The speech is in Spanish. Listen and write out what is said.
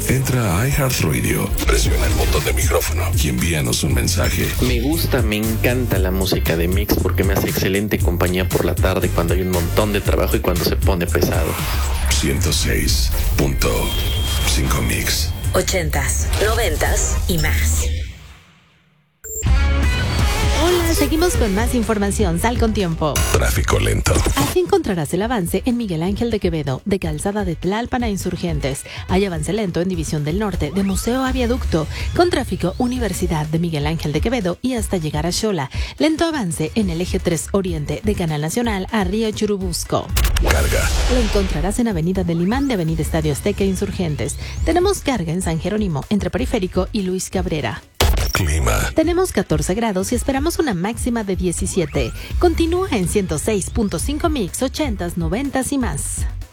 Entra a iHeartRadio, presiona el botón de micrófono y envíanos un mensaje. Me encanta la música de Mix porque me hace excelente compañía por la tarde cuando hay un montón de trabajo y cuando se pone pesado. 106.5 Mix. 80s, 90s y más. Hola, seguimos con más información. Sal con tiempo. Tráfico lento. Así encontrarás el avance en Miguel Ángel de Quevedo, de Calzada de Tlalpan a Insurgentes. Hay avance lento en División del Norte, de Museo a Viaducto, con tráfico Universidad de Miguel Ángel de Quevedo y hasta llegar a Xola. Lento avance en el eje 3 Oriente, de Canal Nacional a Río Churubusco. Carga. Lo encontrarás en Avenida del Limán de Avenida Estadio Azteca e Insurgentes. Tenemos carga en San Jerónimo, entre Periférico y Luis Cabrera. Clima. Tenemos 14 grados y esperamos una máxima de 17. Continúa en 106.5 Mix, 80s, 90s y más.